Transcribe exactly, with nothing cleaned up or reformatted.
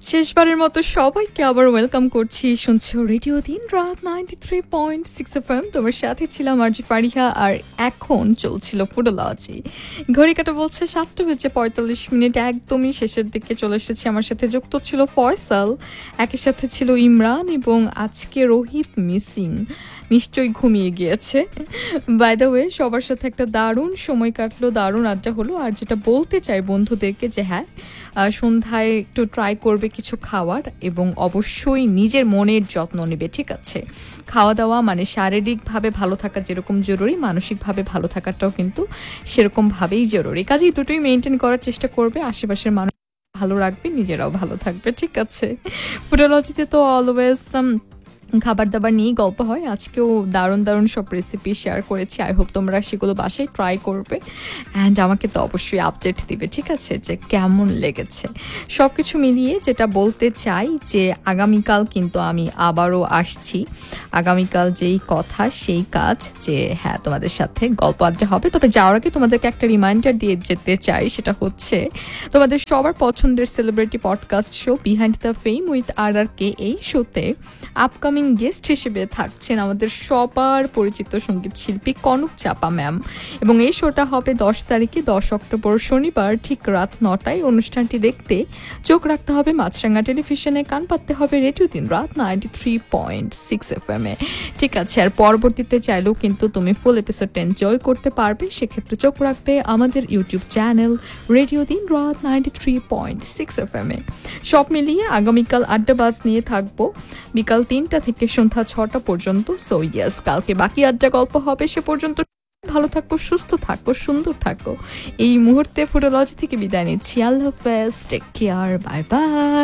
শেষবারের মতো সবাইকে আবার ওয়েলকাম করছি। শুনছো রেডিও দিন রাত ninety three point six F M. তোমার সাথে ছিলাম আরজি ফারিহা, আর এখন চলছিল ফুডোলজি। ঘড়ি কাটা বলছে সাতটা বেজে পঁয়তাল্লিশ মিনিট, একদমই শেষের দিকে চলে এসেছি। আমার সাথে যুক্ত ছিল ফয়সাল, একই সাথে ছিল ইমরান, এবং আজকে রোহিত মিসিং, নিশ্চয়ই ঘুমিয়ে গিয়েছে। বাই দ্য ওয়ে, সবার সাথে একটা দারুণ সময় কাটলো, দারুণ আড্ডা হলো। আর যেটা বলতে চাই বন্ধুদেরকে যে হ্যাঁ, সন্ধ্যায় একটু ট্রাই করবে কিছু খাওয়ার, এবং অবশ্যই নিজের মনের যত্ন নেবে, ঠিক আছে? খাওয়া দাওয়া মানে শারীরিকভাবে ভালো থাকা যেরকম জরুরি, মানসিকভাবে ভালো থাকাটাও কিন্তু সেরকমভাবেই জরুরি। কাজেই দুটোই মেনটেন করার চেষ্টা করবে, আশেপাশের মানুষ ভালো রাখবে, নিজেরাও ভালো থাকবে, ঠিক আছে? ফুডোলজিতে তো অলওয়েজ খাবার দাবার নিয়েই গল্প হয়। আজকেও দারুণ দারুণ সব রেসিপি শেয়ার করেছি। আই হোপ তোমরা সেগুলো বাসায় ট্রাই করবে, অ্যান্ড আমাকে তো অবশ্যই আপডেট দিবে, ঠিক আছে, যে কেমন লেগেছে। সব কিছু মিলিয়ে যেটা বলতে চাই যে আগামীকাল কিন্তু আমি আবারও আসছি। আগামীকাল যেই কথা সেই কাজ, যে হ্যাঁ তোমাদের সাথে গল্প আড্ডা হবে। তবে যাওয়ার আগে তোমাদেরকে একটা রিমাইন্ডার দিয়ে যেতে চাই, সেটা হচ্ছে তোমাদের সবার পছন্দের celebrity podcast show behind the fame with আর আর কে। এই শোতে আপকামিং গেস্ট হিসেবে থাকছেন আমাদের সবার পরিচিত সঙ্গীত শিল্পী কনক চাপা ম্যাম, এবং এই শোটা হবে দশ তারিখে দশ অক্টোবর শনিবার ঠিক রাত নটায়। অনুষ্ঠানটি দেখতে চোখ রাখতে হবে মাছরাঙ্গা টেলিভিশনে, কান পাততে হবে রেডিও দিন রাত ninety three point six F M A, ঠিক আছে? আর পরবর্তীতে চাইলেও কিন্তু তুমি ফুল এপিসোডটা এনজয় করতে পারবে। সেক্ষেত্রে চোখ রাখবে আমাদের ইউটিউব চ্যানেল রেডিও দিন রাত ninety three point six F M A. সব মিলিয়ে আগামীকাল আড্ডাবাজ নিয়ে থাকবো বিকাল তিনটা থেকে সন্ধ্যা ছটা পর্যন্ত। সো ইয়েস, কালকে বাকি আড্ডা গল্প হবে। সে পর্যন্ত ভালো থাকো, সুস্থ থাকো, সুন্দর থাকো। এই মুহূর্তে ফুডোলজি থেকে বিদায় নিচ্ছি। আল্লাহ হাফেজ, টেক কেয়ার, বাই বাই।